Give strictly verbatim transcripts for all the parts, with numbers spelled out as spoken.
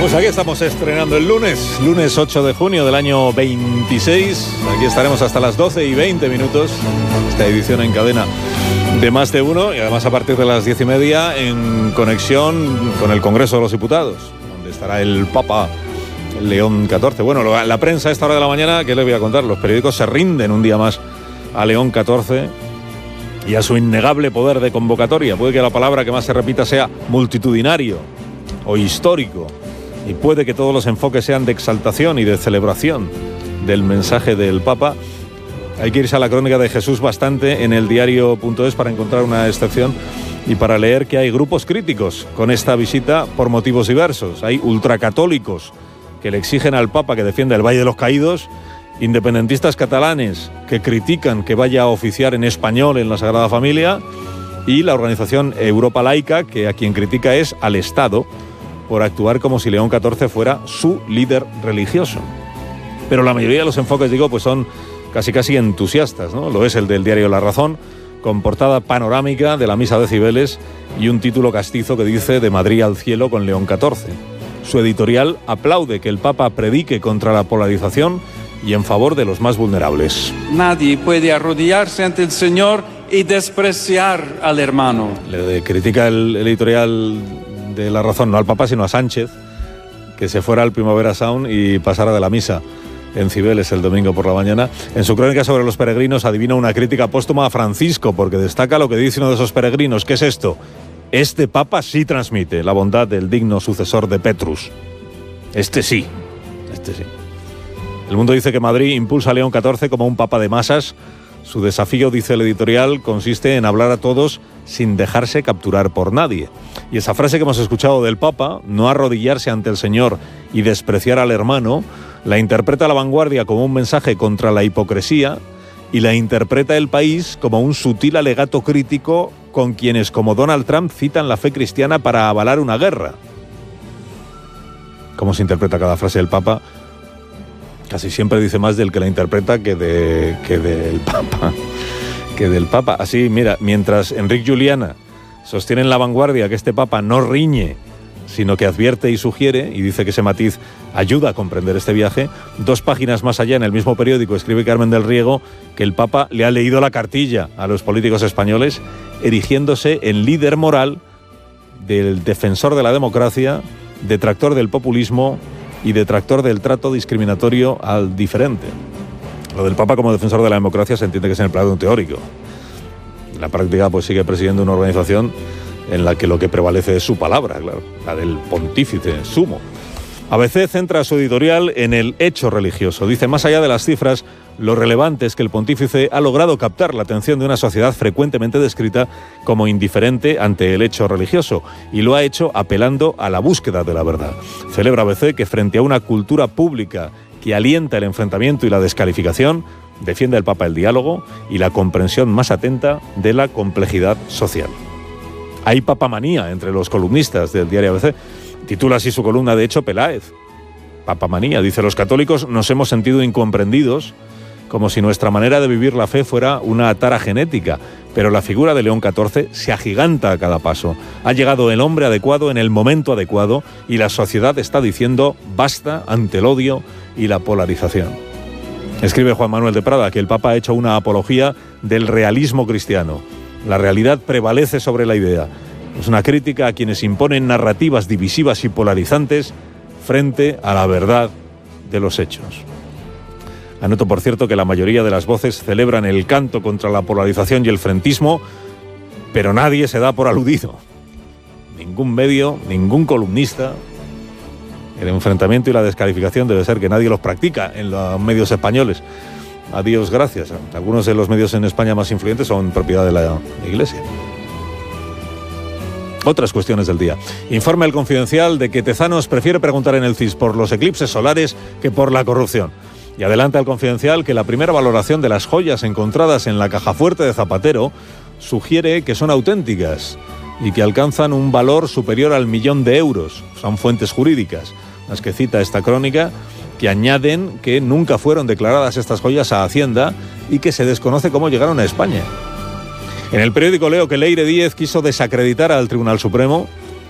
Pues aquí estamos estrenando el lunes, lunes ocho de junio del año veintiséis. Aquí estaremos hasta las doce y veinte minutos. Esta edición en cadena de Más de Uno y además a partir de las diez y media en conexión con el Congreso de los Diputados, donde estará el Papa León catorce. Bueno, la prensa a esta hora de la mañana, ¿qué les voy a contar? Los periódicos se rinden un día más a León catorce y a su innegable poder de convocatoria. Puede que la palabra que más se repita sea multitudinario o histórico. Y puede que todos los enfoques sean de exaltación y de celebración del mensaje del Papa. Hay que irse a la crónica de Jesús Bastante en el diario punto es para encontrar una excepción y para leer que hay grupos críticos con esta visita por motivos diversos. Hay ultracatólicos que le exigen al Papa que defienda el Valle de los Caídos, independentistas catalanes que critican que vaya a oficiar en español en la Sagrada Familia y la organización Europa Laica, que a quien critica es al Estado por actuar como si León catorce fuera su líder religioso. Pero la mayoría de los enfoques, digo, pues son casi casi entusiastas, ¿no? Lo es el del diario La Razón, con portada panorámica de la misa de Cibeles y un título castizo que dice «De Madrid al cielo con León catorce». Su editorial aplaude que el Papa predique contra la polarización y en favor de los más vulnerables. Nadie puede arrodillarse ante el Señor y despreciar al hermano. Le critica el editorial de La Razón, no al Papa, sino a Sánchez, que se fuera al Primavera Sound y pasara de la misa en Cibeles el domingo por la mañana. En su crónica sobre los peregrinos adivina una crítica póstuma a Francisco, porque destaca lo que dice uno de esos peregrinos. ¿Qué es esto? Este Papa sí transmite la bondad del digno sucesor de Petrus. Este sí, este sí. El Mundo dice que Madrid impulsa a León catorce como un Papa de masas. Su desafío, dice el editorial, consiste en hablar a todos sin dejarse capturar por nadie. Y esa frase que hemos escuchado del Papa, no arrodillarse ante el Señor y despreciar al hermano, la interpreta La Vanguardia como un mensaje contra la hipocresía y la interpreta El País como un sutil alegato crítico con quienes, como Donald Trump, citan la fe cristiana para avalar una guerra. ¿Cómo se interpreta cada frase del Papa? Casi siempre dice más del que la interpreta que, de, que del Papa. Que del Papa. Así, mira, mientras Enric Juliana sostiene en La Vanguardia que este Papa no riñe, sino que advierte y sugiere, y dice que ese matiz ayuda a comprender este viaje, dos páginas más allá en el mismo periódico escribe Carmen del Riego que el Papa le ha leído la cartilla a los políticos españoles, erigiéndose en líder moral del defensor de la democracia, detractor del populismo y detractor del trato discriminatorio al diferente. Lo del Papa como defensor de la democracia se entiende que es en el plano teórico. En la práctica pues sigue presidiendo una organización en la que lo que prevalece es su palabra, claro, la del pontífice sumo. A B C centra su editorial en el hecho religioso. Dice, más allá de las cifras, lo relevante es que el pontífice ha logrado captar la atención de una sociedad frecuentemente descrita como indiferente ante el hecho religioso, y lo ha hecho apelando a la búsqueda de la verdad. Celebra A B C que frente a una cultura pública que alienta el enfrentamiento y la descalificación, defiende el Papa el diálogo y la comprensión más atenta de la complejidad social. Hay papamanía entre los columnistas del diario A B C. Titula así su columna, de hecho, Peláez. Papamanía. Dice, los católicos nos hemos sentido incomprendidos, como si nuestra manera de vivir la fe fuera una tara genética. Pero la figura de León catorce se agiganta a cada paso. Ha llegado el hombre adecuado en el momento adecuado y la sociedad está diciendo basta ante el odio y la polarización. Escribe Juan Manuel de Prada que el Papa ha hecho una apología del realismo cristiano. La realidad prevalece sobre la idea. Es una crítica a quienes imponen narrativas divisivas y polarizantes frente a la verdad de los hechos. Anoto, por cierto, que la mayoría de las voces celebran el canto contra la polarización y el frentismo, pero nadie se da por aludido. Ningún medio, ningún columnista. El enfrentamiento y la descalificación debe ser que nadie los practica en los medios españoles. A Dios gracias. Algunos de los medios en España más influyentes son propiedad de la Iglesia. Otras cuestiones del día. Informa El Confidencial de que Tezanos prefiere preguntar en el C I S por los eclipses solares que por la corrupción. Y adelanta El Confidencial que la primera valoración de las joyas encontradas en la caja fuerte de Zapatero sugiere que son auténticas y que alcanzan un valor superior al millón de euros. Son fuentes jurídicas las que cita esta crónica, que añaden que nunca fueron declaradas estas joyas a Hacienda y que se desconoce cómo llegaron a España. En el periódico leo que Leire Díez quiso desacreditar al Tribunal Supremo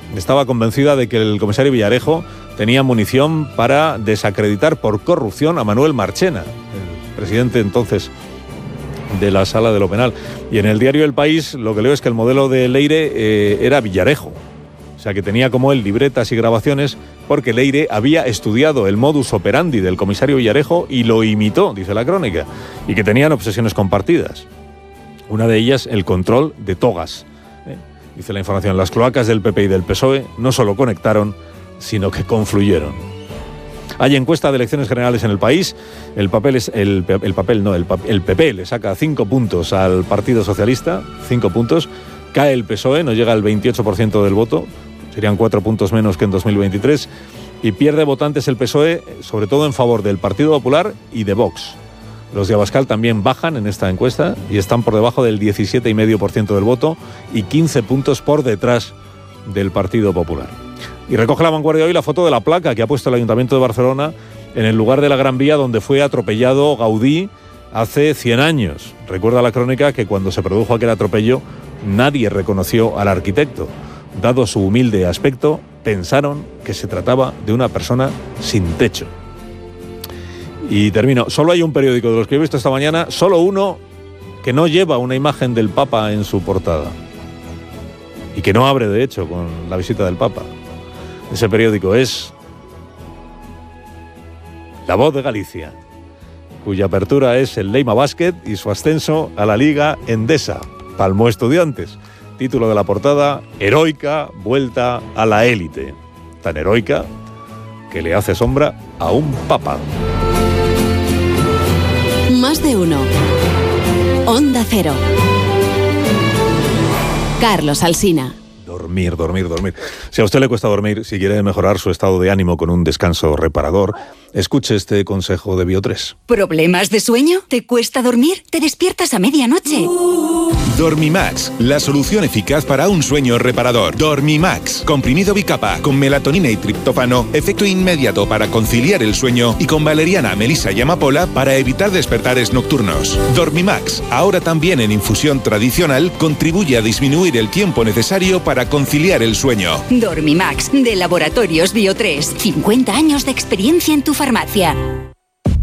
estaba convencida de que el comisario Villarejo tenía munición para desacreditar por corrupción a Manuel Marchena, el presidente entonces de la Sala de lo Penal. Y en el diario El País lo que leo es que el modelo de Leire eh, era Villarejo. O sea, que tenía como él libretas y grabaciones porque Leire había estudiado el modus operandi del comisario Villarejo y lo imitó, dice la crónica, y que tenían obsesiones compartidas. Una de ellas, el control de togas. ¿eh? Dice la información, las cloacas del P P y del P S O E no solo conectaron, sino que confluyeron. Hay encuesta de elecciones generales en el país. El papel es el, el papel no, el, el P P le saca cinco puntos al Partido Socialista, cinco puntos. Cae el P S O E, no llega al veintiocho por ciento del voto, serían cuatro puntos menos que en dos mil veintitrés, y pierde votantes el P S O E, sobre todo en favor del Partido Popular y de Vox. Los de Abascal también bajan en esta encuesta y están por debajo del diecisiete coma cinco por ciento del voto y quince puntos por detrás del Partido Popular. Y recoge La Vanguardia hoy la foto de la placa que ha puesto el Ayuntamiento de Barcelona en el lugar de la Gran Vía donde fue atropellado Gaudí hace cien años. Recuerda la crónica que cuando se produjo aquel atropello nadie reconoció al arquitecto. Dado su humilde aspecto, pensaron que se trataba de una persona sin techo. Y termino. Solo hay un periódico de los que he visto esta mañana, solo uno, que no lleva una imagen del Papa en su portada. Y que no abre, de hecho, con la visita del Papa. Ese periódico es La Voz de Galicia, cuya apertura es el Leima Basket y su ascenso a la Liga Endesa. Palmó Estudiantes. Título de la portada, heroica vuelta a la élite. Tan heroica que le hace sombra a un papa. Más de uno. Onda Cero. Carlos Alsina. Dormir, dormir, dormir. Si a usted le cuesta dormir, si quiere mejorar su estado de ánimo con un descanso reparador, escuche este consejo de Biotres. ¿Problemas de sueño? ¿Te cuesta dormir? ¿Te despiertas a medianoche? Dormimax, la solución eficaz para un sueño reparador. Dormimax, comprimido bicapa, con melatonina y triptófano, efecto inmediato para conciliar el sueño y con valeriana, melisa y amapola para evitar despertares nocturnos. Dormimax, ahora también en infusión tradicional, contribuye a disminuir el tiempo necesario para conciliar el sueño. Dormimax, de Laboratorios Biotres. cincuenta años de experiencia en tu farmacia.